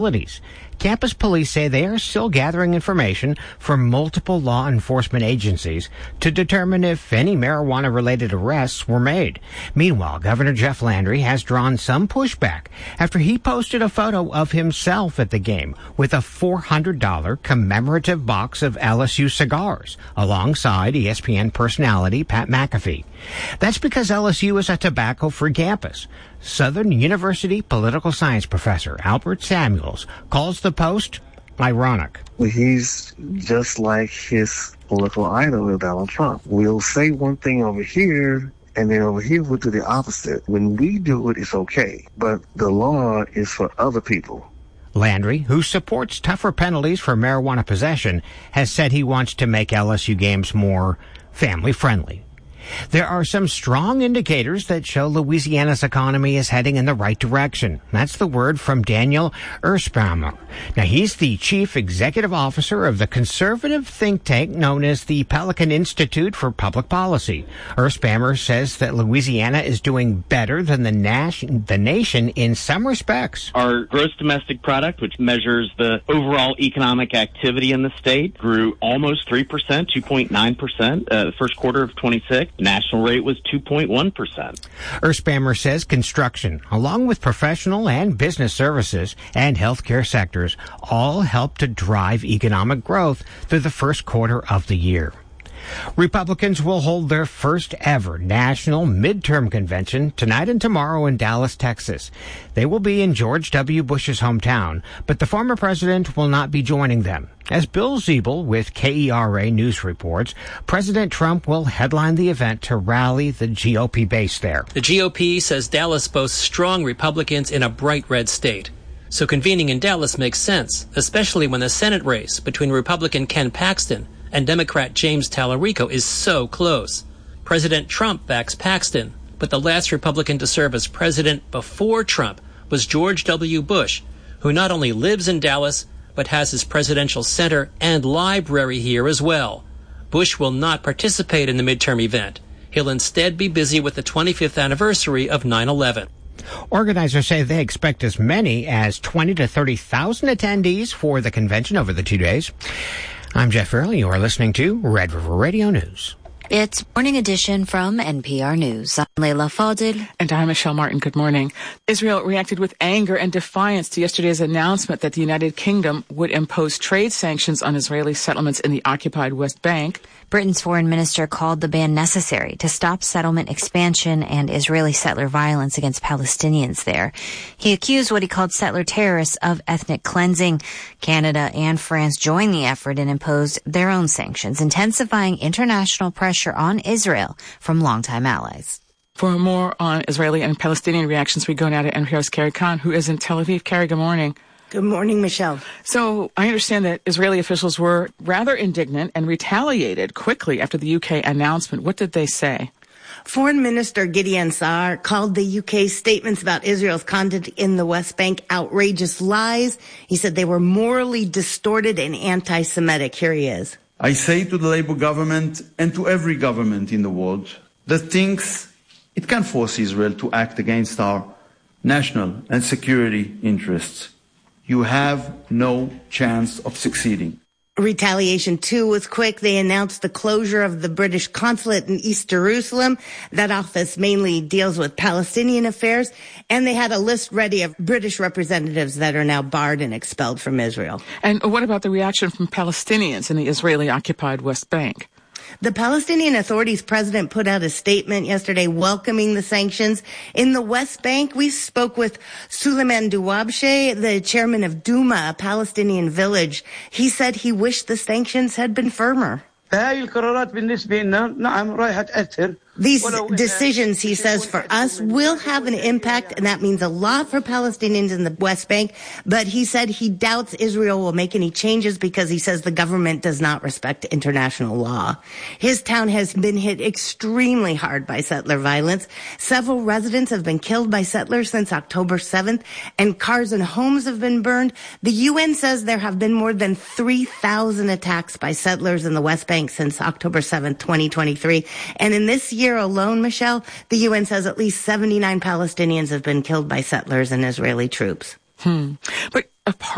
Campus police say they are still gathering information from multiple law enforcement agencies to determine if any marijuana-related arrests were made. Meanwhile, Governor Jeff Landry has drawn some pushback after he posted a photo of himself at the game with a $400 commemorative box of LSU cigars alongside ESPN personality Pat McAfee. That's because LSU is a tobacco-free campus. Southern University political science professor Albert Samuels calls the post ironic. He's just like his political idol, Donald Trump. We'll say one thing over here, and then over here we'll do the opposite. When we do it, it's okay, but the law is for other people. Landry, who supports tougher penalties for marijuana possession, has said he wants to make LSU games more family-friendly. There are some strong indicators that show Louisiana's economy is heading in the right direction. That's the word from Daniel Erspamer. Now, he's the chief executive officer of the conservative think tank known as the Pelican Institute for Public Policy. Erspamer says that Louisiana is doing better than the nation in some respects. Our gross domestic product, which measures the overall economic activity in the state, grew almost 3%, 2.9%, the first quarter of 26. National rate was 2.1%. Erspamer says construction, along with professional and business services and healthcare sectors, all help to drive economic growth through the first quarter of the year. Republicans will hold their first ever national midterm convention tonight and tomorrow in Dallas, Texas. They will be in George W. Bush's hometown, but the former president will not be joining them. As Bill Ziebel with KERA News reports, President Trump will headline the event to rally the GOP base there. The GOP says Dallas boasts strong Republicans in a bright red state. So convening in Dallas makes sense, especially when the Senate race between Republican Ken Paxton and Democrat James Tallarico is so close. President Trump backs Paxton, but the last Republican to serve as president before Trump was George W. Bush, who not only lives in Dallas, but has his presidential center and library here as well. Bush will not participate in the midterm event. He'll instead be busy with the 25th anniversary of 9/11. Organizers say they expect as many as 20 to 30,000 attendees for the convention over the 2 days. I'm Jeff Fairley. You are listening to Red River Radio News. It's Morning Edition from NPR News. I'm Leila Fadil. And I'm Michelle Martin. Good morning. Israel reacted with anger and defiance to yesterday's announcement that the United Kingdom would impose trade sanctions on Israeli settlements in the occupied West Bank. Britain's foreign minister called the ban necessary to stop settlement expansion and Israeli settler violence against Palestinians there. He accused what he called settler terrorists of ethnic cleansing. Canada and France joined the effort and imposed their own sanctions, intensifying international pressure on Israel from longtime allies. For more on Israeli and Palestinian reactions, we go now to NPR's Carrie Khan, who is in Tel Aviv. Carrie, good morning. Good morning, Michelle. So I understand that Israeli officials were rather indignant and retaliated quickly after the UK announcement. What did they say? Foreign Minister Gideon Saar called the UK's statements about Israel's conduct in the West Bank outrageous lies. He said they were morally distorted and anti-Semitic. Here he is. I say to the Labour government and to every government in the world that thinks it can force Israel to act against our national and security interests. You have no chance of succeeding. Retaliation, too, was quick. They announced the closure of the British consulate in East Jerusalem. That office mainly deals with Palestinian affairs. And they had a list ready of British representatives that are now barred and expelled from Israel. And what about the reaction from Palestinians in the Israeli-occupied West Bank? The Palestinian Authority's president put out a statement yesterday welcoming the sanctions. In the West Bank, we spoke with Suleiman Douabche, the chairman of Duma, a Palestinian village. He said he wished the sanctions had been firmer. These decisions, he says, for us will have an impact, and that means a lot for Palestinians in the West Bank. But he said he doubts Israel will make any changes because he says the government does not respect international law. His town has been hit extremely hard by settler violence. Several residents have been killed by settlers since October 7th, and cars and homes have been burned. The UN says there have been more than 3,000 attacks by settlers in the West Bank since October 7th, 2023. And in this year alone, Michelle, the UN says at least 79 Palestinians have been killed by settlers and Israeli troops. But apart